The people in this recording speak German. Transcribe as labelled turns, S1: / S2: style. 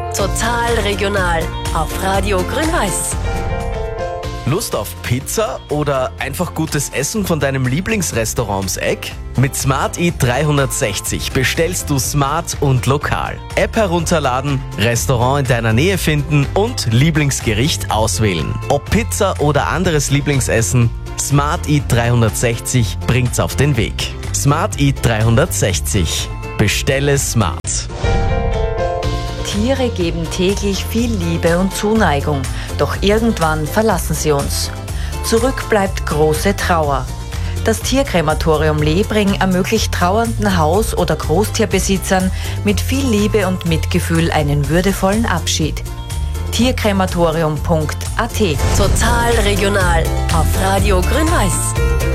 S1: Total regional auf Radio Grün-Weiß.
S2: Lust auf Pizza oder einfach gutes Essen von deinem Lieblingsrestaurant ums Eck? Mit Smart Eat 360 bestellst du smart und lokal. App herunterladen, Restaurant in deiner Nähe finden und Lieblingsgericht auswählen. Ob Pizza oder anderes Lieblingsessen, Smart Eat 360 bringt's auf den Weg. Smart Eat 360. Bestelle smart.
S3: Tiere geben täglich viel Liebe und Zuneigung, doch irgendwann verlassen sie uns. Zurück bleibt große Trauer. Das Tierkrematorium Lebring ermöglicht trauernden Haus- oder Großtierbesitzern mit viel Liebe und Mitgefühl einen würdevollen Abschied. Tierkrematorium.at.
S1: Total regional auf Radio Grün-Weiß.